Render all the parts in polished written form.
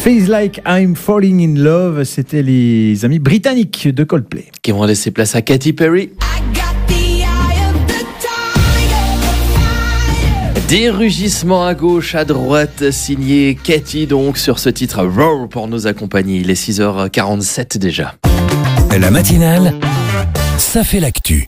Feels Like I'm Falling in Love, c'était les amis britanniques de Coldplay. Qui vont laisser place à Katy Perry. Des rugissements à gauche, à droite, signé Katy donc sur ce titre Roar pour nous accompagner. Il est 6h47 déjà. La matinale, ça fait l'actu.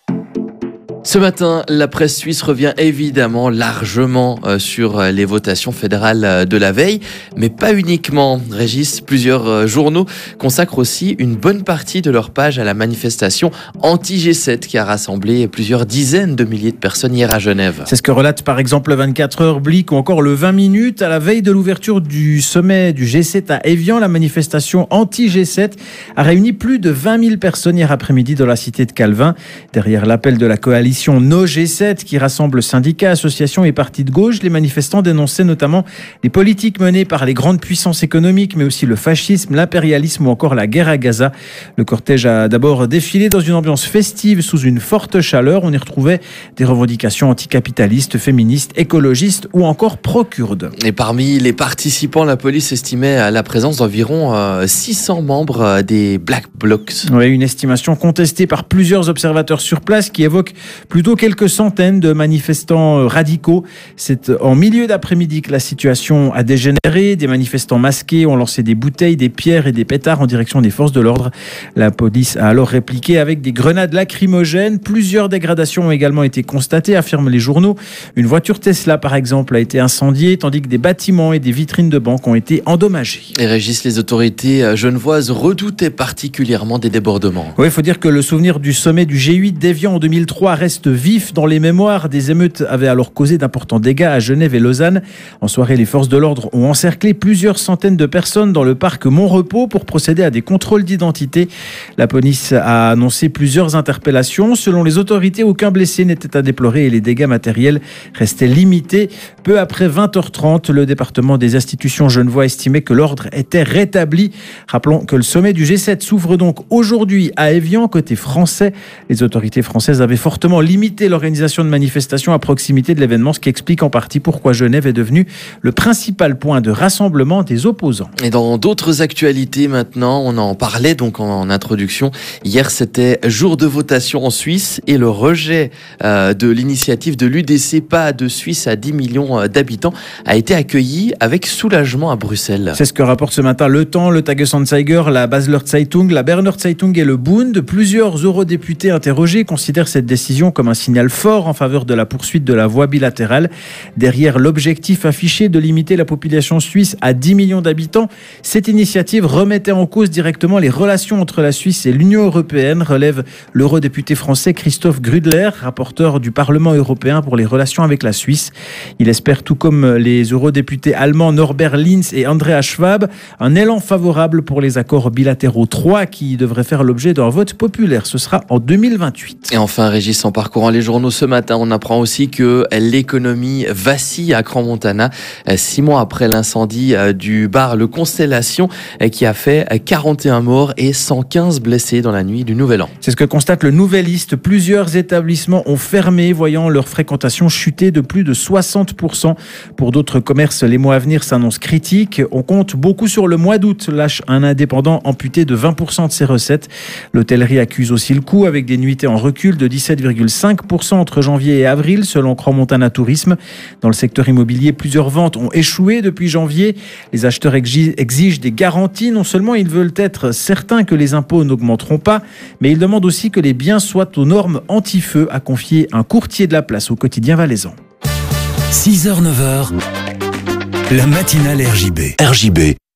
Ce matin, la presse suisse revient évidemment largement sur les votations fédérales de la veille, mais pas uniquement. Régis, plusieurs journaux consacrent aussi une bonne partie de leur page à la manifestation anti-G7 qui a rassemblé plusieurs dizaines de milliers de personnes hier à Genève. C'est ce que relate par exemple le 24 heures Blick ou encore le 20 minutes. À la veille de l'ouverture du sommet du G7 à Évian, la manifestation anti-G7 a réuni plus de 20 000 personnes hier après-midi dans la cité de Calvin. Derrière l'appel de la coalition No G7 qui rassemble syndicats, associations et partis de gauche, les manifestants dénonçaient notamment les politiques menées par les grandes puissances économiques, mais aussi le fascisme, l'impérialisme ou encore la guerre à Gaza. Le cortège a d'abord défilé dans une ambiance festive sous une forte chaleur. On y retrouvait des revendications anticapitalistes, féministes, écologistes ou encore pro-kurdes. Et parmi les participants, la police estimait la présence d'environ 600 membres des Black Blocs. Oui, une estimation contestée par plusieurs observateurs sur place qui évoquent plutôt quelques centaines de manifestants radicaux. C'est en milieu d'après-midi que la situation a dégénéré. Des manifestants masqués ont lancé des bouteilles, des pierres et des pétards en direction des forces de l'ordre. La police a alors répliqué avec des grenades lacrymogènes. Plusieurs dégradations ont également été constatées, affirment les journaux. Une voiture Tesla, par exemple, a été incendiée, tandis que des bâtiments et des vitrines de banques ont été endommagés. Et Régis, les autorités genevoises redoutaient particulièrement des débordements. Oui, il faut dire que le souvenir du sommet du G8 d'Évian en 2003 reste vif dans les mémoires. Des émeutes avaient alors causé d'importants dégâts à Genève et Lausanne. En soirée, les forces de l'ordre ont encerclé plusieurs centaines de personnes dans le parc Montrepos pour procéder à des contrôles d'identité. La police a annoncé plusieurs interpellations. Selon les autorités, aucun blessé n'était à déplorer et les dégâts matériels restaient limités. Peu après 20h30, le département des institutions genevois estimait que l'ordre était rétabli. Rappelons que le sommet du G7 s'ouvre donc aujourd'hui à Évian. Côté français, les autorités françaises avaient fortement limiter l'organisation de manifestations à proximité de l'événement, ce qui explique en partie pourquoi Genève est devenue le principal point de rassemblement des opposants. Et dans d'autres actualités maintenant, on en parlait donc en introduction. Hier, c'était jour de votation en Suisse et le rejet de l'initiative de l'UDC Pas de Suisse à 10 millions d'habitants a été accueilli avec soulagement à Bruxelles. C'est ce que rapporte ce matin Le Temps, le Tagesanzeiger, la Basler Zeitung, la Berner Zeitung et le Bund. Plusieurs eurodéputés interrogés considèrent cette décision comme un signal fort en faveur de la poursuite de la voie bilatérale. Derrière l'objectif affiché de limiter la population suisse à 10 millions d'habitants, cette initiative remettait en cause directement les relations entre la Suisse et l'Union européenne, relève l'eurodéputé français Christophe Grudler, rapporteur du Parlement européen pour les relations avec la Suisse. Il espère, tout comme les eurodéputés allemands Norbert Linz et Andreas Schwab, un élan favorable pour les accords bilatéraux 3 qui devraient faire l'objet d'un vote populaire. Ce sera en 2028. Et enfin, Régis, en parcourant les journaux ce matin, on apprend aussi que l'économie vacille à Crans-Montana 6 mois après l'incendie du bar Le Constellation qui a fait 41 morts et 115 blessés dans la nuit du Nouvel An. C'est ce que constate le Nouvelliste. Plusieurs établissements ont fermé, voyant leur fréquentation chuter de plus de 60%. Pour d'autres commerces, les mois à venir s'annoncent critiques. On compte beaucoup sur le mois d'août, lâche un indépendant amputé de 20% de ses recettes. L'hôtellerie accuse aussi le coup avec des nuitées en recul de 17,5% entre janvier et avril, selon Crans-Montana Tourisme. Dans le secteur immobilier, plusieurs ventes ont échoué depuis janvier. Les acheteurs exigent des garanties. Non seulement ils veulent être certains que les impôts n'augmenteront pas, mais ils demandent aussi que les biens soient aux normes anti-feu, a confié un courtier de la place au quotidien valaisan. 6h-9h, la matinale RJB.